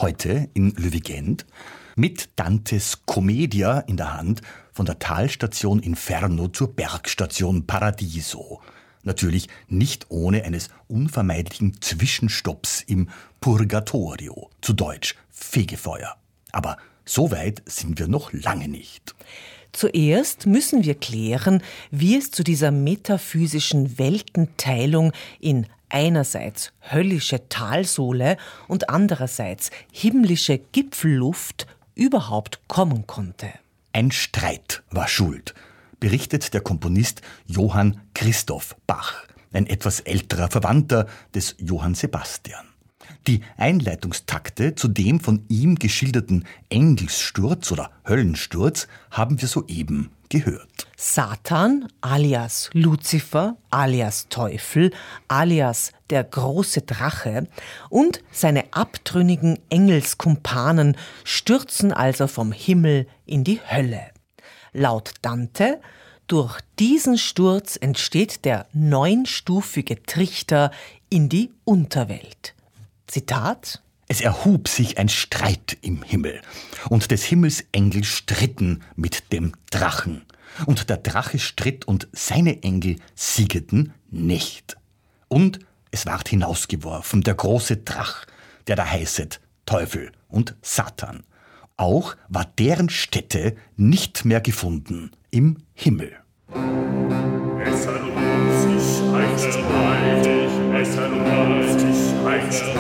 Heute in Löwigend mit Dantes Commedia in der Hand von der Talstation Inferno zur Bergstation Paradiso. Natürlich nicht ohne eines unvermeidlichen Zwischenstopps im Purgatorio, zu Deutsch Fegefeuer. Aber so weit sind wir noch lange nicht. Zuerst müssen wir klären, wie es zu dieser metaphysischen Weltenteilung in einerseits höllische Talsohle und andererseits himmlische Gipfelluft überhaupt kommen konnte. Ein Streit war schuld, berichtet der Komponist Johann Christoph Bach, ein etwas älterer Verwandter des Johann Sebastian. Die Einleitungstakte zu dem von ihm geschilderten Engelssturz oder Höllensturz haben wir soeben gehört. Satan alias Luzifer alias Teufel alias der große Drache und seine abtrünnigen Engelskumpanen stürzen also vom Himmel in die Hölle. Laut Dante, durch diesen Sturz entsteht der 9-stufige Trichter in die Unterwelt. Zitat: Es erhub sich ein Streit im Himmel, und des Himmels Engel stritten mit dem Drachen. Und der Drache stritt, und seine Engel siegeten nicht. Und es ward hinausgeworfen, der große Drach, der da heißet Teufel und Satan. Auch war deren Stätte nicht mehr gefunden im Himmel. Es erhob sich ein Streit, es erhob sich ein Streit.